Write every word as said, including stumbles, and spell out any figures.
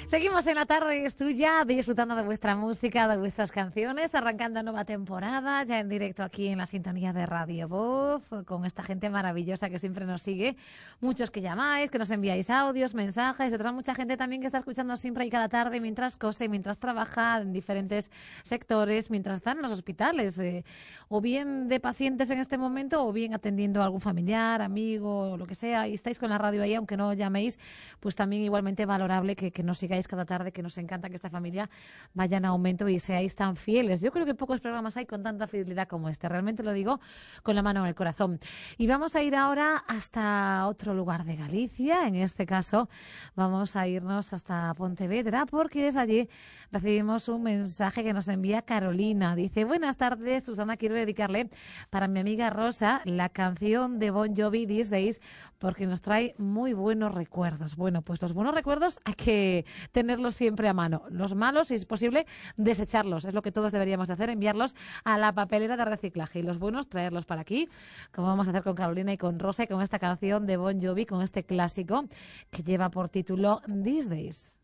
Seguimos en la tarde, es tuya, disfrutando de vuestra música, de vuestras canciones, arrancando nueva temporada, ya en directo aquí en la sintonía de Radio Voz, con esta gente maravillosa que siempre nos sigue. Muchos que llamáis, que nos enviáis audios, mensajes, otra mucha gente también que está escuchando siempre y cada tarde mientras cose, mientras trabaja en diferentes sectores, mientras están en los hospitales, eh, o bien de pacientes en este momento, o bien atendiendo a algún familiar, amigo, lo que sea, y estáis con la radio ahí, aunque no llaméis, pues también igualmente valorable que, que nos sigáis cada tarde, que nos encanta que esta familia vaya en aumento y seáis tan fieles. Yo creo que pocos programas hay con tanta fidelidad como este, realmente lo digo con la mano en el corazón. Y vamos a ir ahora hasta otro lugar de Galicia, en este caso vamos a irnos hasta Pontevedra, porque es allí recibimos un mensaje que nos envía Carolina. Dice: buenas tardes, Susana, quiero dedicarle para mi amiga Rosa la canción de Bon Jovi These Days, porque nos trae muy buenos recuerdos. Bueno, pues los buenos recuerdos hay que tenerlos siempre a mano. Los malos, si es posible, desecharlos. Es lo que todos deberíamos de hacer, enviarlos a la papelera de reciclaje. Y los buenos, traerlos para aquí, como vamos a hacer con Carolina y con Rosa, y con esta canción de Bon Jovi, con este clásico que lleva por título These Days.